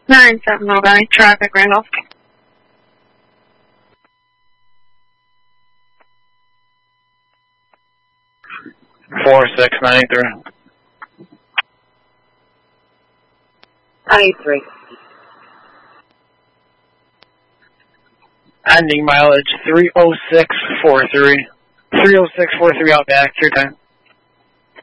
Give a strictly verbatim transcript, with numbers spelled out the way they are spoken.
nine seven oh nine, traffic, Randolph. four six nine three. ninety-three. Ending mileage three oh six four three. three oh six four three out back, your time.